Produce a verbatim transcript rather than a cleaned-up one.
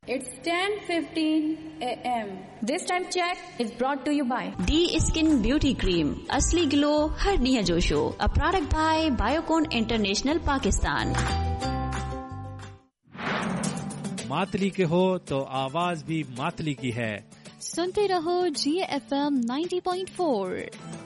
It's ten fifteen a m This time check is brought to you by D Skin Beauty Cream. असली glow हर निया जोशो. A product by Biocon International Pakistan. Matali के हो तो आवाज भी मातली की है. सुनते रहो जी F M ninety point four.